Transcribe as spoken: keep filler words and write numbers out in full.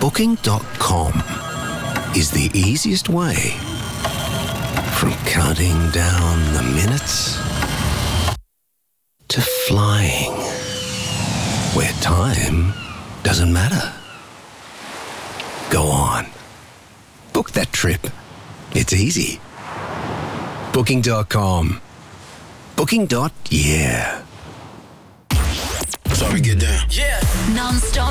Booking dot com is the easiest way. From counting down the minutes to flying where time doesn't matter. Go on. Book that trip. It's easy. Booking dot com. Booking. Yeah. Sorry, get down. Yeah. Non-stop